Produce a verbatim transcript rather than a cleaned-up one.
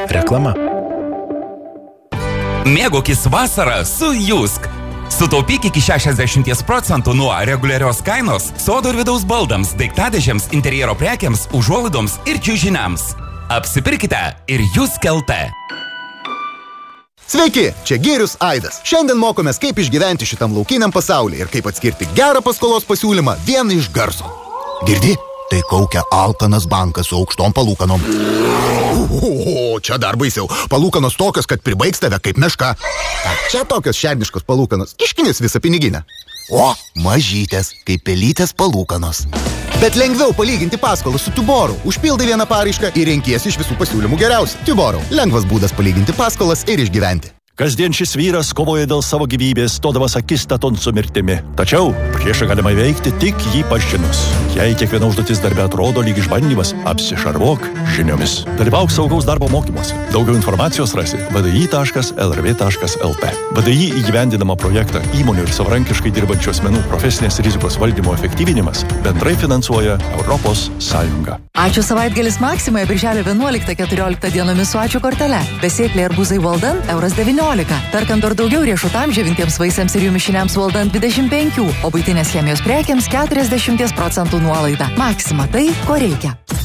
Reklama. Mėgaukis vasarą su Jusk. Sutaupyk iki šešiasdešimt procentų nuo reguliarios kainos sodo ir vidaus baldams, daiktadėžėms, interjero prekiams, užuolaidoms ir čiužiniams. Apsipirkite ir Jusk L T. Sveiki, čia Gėrius Aidas. Šiandien mokomės, kaip išgyventi šitam laukiniam pasaulyje ir kaip atskirti gerą paskolos pasiūlymą vien iš garso. Girdi? Tai kaukia alkanas bankas su aukštom palūkanom. O, čia dar baisiau. Palūkanos tokios, kad pribaigs tave kaip meška. Čia tokios šerniškos palūkanos. Iškinės visą piniginę. O, mažytės, kaip pelytės palūkanos. Bet lengviau palyginti paskolą su Tuboru. Užpildai vieną paraišką ir renkiesi iš visų pasiūlymų geriausią. Tuboru. Lengvas būdas palyginti paskolas ir išgyventi. Kasdien šis vyras kovoja dėl savo gyvybės, stodamas akistaton su mirtimi. Tačiau priešą galima įveikti tik jį pažinus. Jei kiekviena užduotis darbe atrodo lyg išbandymas, apsišarvuok žiniomis. Dalyvauk saugaus darbo mokymuose. Daugiau informacijos rasi v d i taškas l r v taškas l t. v d i įgyvendinamą projektą įmonių ir savarankiškai dirbančių asmenų profesinės rizikos valdymo efektyvinimas bendrai finansuoja Europos Sąjunga. Ačiū savaitgalis Maksimoje birželio vienuoliktą keturioliktą dienomis su ačiū kortele. Besėkliai arbūzai valdant euras devyniolika. Perkant dar daugiau riešutam, ževintiems vaisiams ir jų mišiniams valdant dvidešimt penki, o buitinės chemijos prekiams keturiasdešimt procentų nuolaida. Maksima tai, ko reikia.